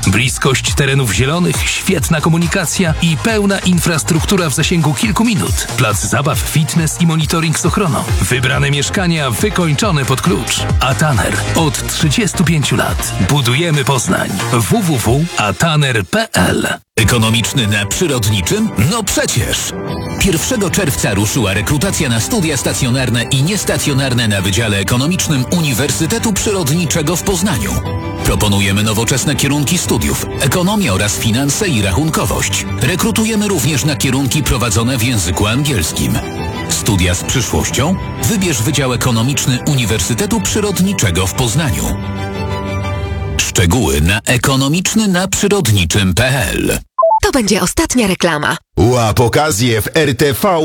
Bliskość terenów zielonych, świetna komunikacja i pełna infrastruktura w zasięgu kilku minut. Plac zabaw, fitness i monitoring z ochroną. Wybrane mieszkania wykończone pod klucz. Ataner. Od 35 lat. Budujemy Poznań. www.ataner.pl. Ekonomiczny na przyrodniczym? No przecież! 1 czerwca ruszyła rekrutacja na studia stacjonarne i niestacjonarne na Wydziale Ekonomicznym Uniwersytetu Przyrodniczego w Poznaniu. Proponujemy nowoczesne kierunki studiów, ekonomia oraz finanse i rachunkowość. Rekrutujemy również na kierunki prowadzone w języku angielskim. Studia z przyszłością? Wybierz Wydział Ekonomiczny Uniwersytetu Przyrodniczego w Poznaniu. Szczegóły na ekonomicznynaprzyrodniczym.pl. To będzie ostatnia reklama. Łap okazję w RTV